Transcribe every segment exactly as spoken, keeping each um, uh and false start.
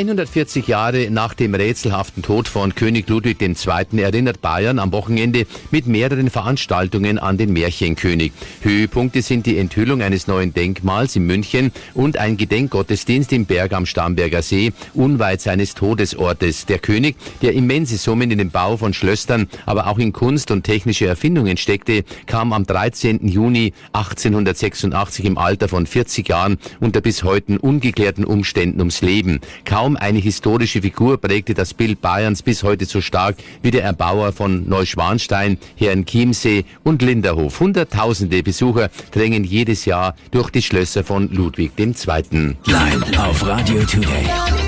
hundertvierzig Jahre nach dem rätselhaften Tod von König Ludwig der Zweite erinnert Bayern am Wochenende mit mehreren Veranstaltungen an den Märchenkönig. Höhepunkte sind die Enthüllung eines neuen Denkmals in München und ein Gedenkgottesdienst im Berg am Starnberger See, unweit seines Todesortes. Der König, der immense Summen in den Bau von Schlössern, aber auch in Kunst und technische Erfindungen steckte, kam am dreizehnten Juni achtzehnhundertsechsundachtzig im Alter von vierzig Jahren unter bis heute ungeklärten Umständen ums Leben. Kaum eine historische Figur prägte das Bild Bayerns bis heute so stark wie der Erbauer von Neuschwanstein, Herrenchiemsee und Linderhof. Hunderttausende Besucher drängen jedes Jahr durch die Schlösser von Ludwig der Zweite. Live auf Radio Today.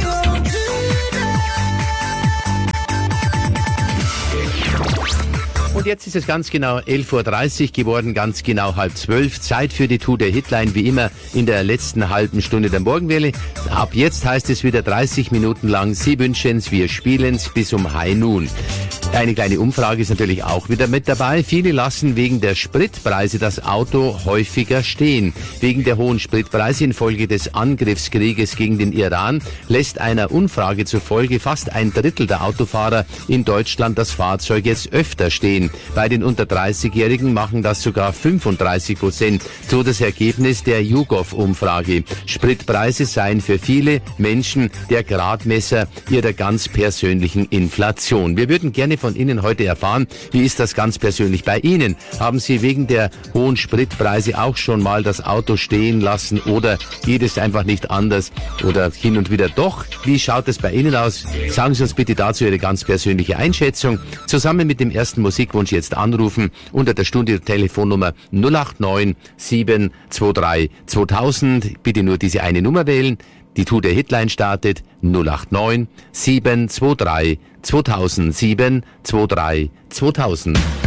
Und jetzt ist es ganz genau elf Uhr dreißig geworden, ganz genau halb zwölf. Zeit für die Tour der Hitline, wie immer in der letzten halben Stunde der Morgenwelle. Ab jetzt heißt es wieder dreißig Minuten lang, Sie wünschen's, wir spielen's bis um High Noon. Eine kleine Umfrage ist natürlich auch wieder mit dabei. Viele lassen wegen der Spritpreise das Auto häufiger stehen. Wegen der hohen Spritpreise infolge des Angriffskrieges gegen den Iran lässt einer Umfrage zufolge fast ein Drittel der Autofahrer in Deutschland das Fahrzeug jetzt öfter stehen. Bei den unter dreißigjährigen machen das sogar fünfunddreißig Prozent. So das Ergebnis der YouGov-Umfrage. Spritpreise seien für viele Menschen der Gradmesser ihrer ganz persönlichen Inflation. Wir würden gerne von Ihnen heute erfahren, wie ist das ganz persönlich bei Ihnen? Haben Sie wegen der hohen Spritpreise auch schon mal das Auto stehen lassen oder geht es einfach nicht anders oder hin und wieder doch? Wie schaut es bei Ihnen aus? Sagen Sie uns bitte dazu Ihre ganz persönliche Einschätzung. Zusammen mit dem ersten Musikwunsch jetzt anrufen unter der Studio-Telefonnummer null acht neun sieben zwei drei zweitausend. Bitte nur diese eine Nummer wählen. Die Tour der Hitline startet null acht neun sieben zwei drei zweitausend, sieben zwei drei zweitausend.